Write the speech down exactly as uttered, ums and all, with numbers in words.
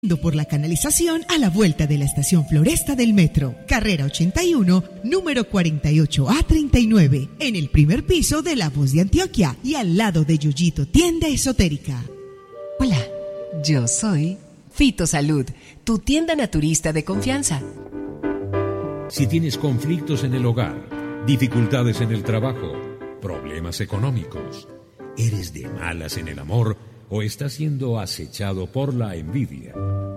Por la canalización a la vuelta de la estación Floresta del Metro, carrera ochenta y uno, número cuarenta y ocho A treinta y nueve, en el primer piso de La Voz de Antioquia y al lado de Yuyito Tienda Esotérica. Hola, yo soy Fitosalud, tu tienda naturista de confianza. Si tienes conflictos en el hogar, dificultades en el trabajo, problemas económicos, eres de malas en el amor o estás siendo acechado por la envidia,